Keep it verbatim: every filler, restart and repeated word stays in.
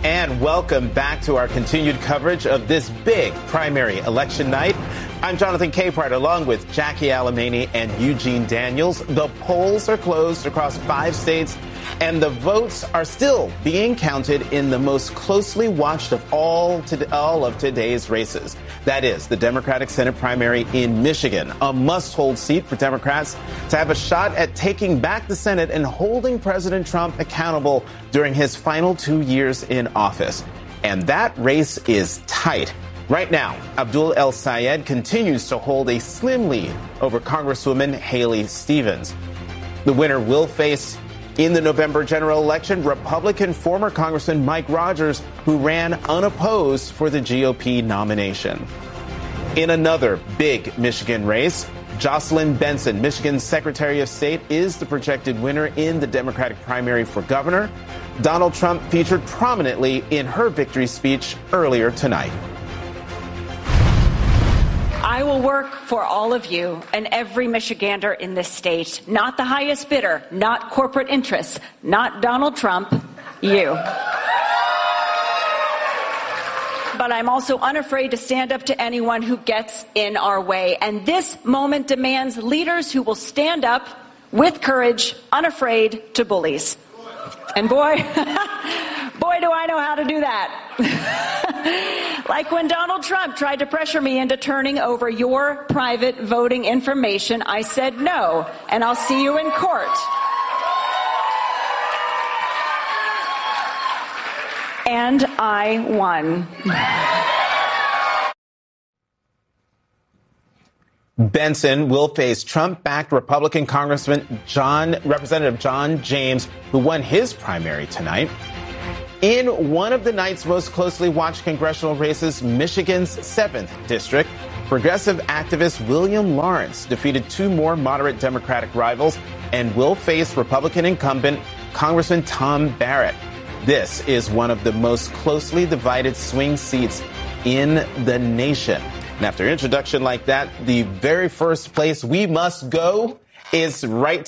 And welcome back to our continued coverage of this big primary election night. I'm Jonathan Capehart, along with Jackie Alemany and Eugene Daniels. The polls are closed across five states, and the votes are still being counted in the most closely watched of all, to, all of today's races. That is the Democratic Senate primary in Michigan, a must-hold seat for Democrats to have a shot at taking back the Senate and holding President Trump accountable during his final two years in office. And that race is tight. Right now, Abdul El-Sayed continues to hold a slim lead over Congresswoman Haley Stevens. The winner will face, in the November general election, Republican former Congressman Mike Rogers, who ran unopposed for the G O P nomination. In another big Michigan race, Jocelyn Benson, Michigan's Secretary of State, is the projected winner in the Democratic primary for governor. Donald Trump featured prominently in her victory speech earlier tonight. I will work for all of you and every Michigander in this state, not the highest bidder, not corporate interests, not Donald Trump, you. But I'm also unafraid to stand up to anyone who gets in our way. And this moment demands leaders who will stand up with courage, unafraid to bullies. And boy, boy, do I know how to do that. Like when Donald Trump tried to pressure me into turning over your private voting information, I said no, and I'll see you in court. And I won. Benson will face Trump-backed Republican Congressman John, Representative John James, who won his primary tonight. In one of the night's most closely watched congressional races, Michigan's seventh district, progressive activist William Lawrence defeated two more moderate Democratic rivals and will face Republican incumbent Congressman Tom Barrett. This is one of the most closely divided swing seats in the nation. And after an introduction like that, the very first place we must go is right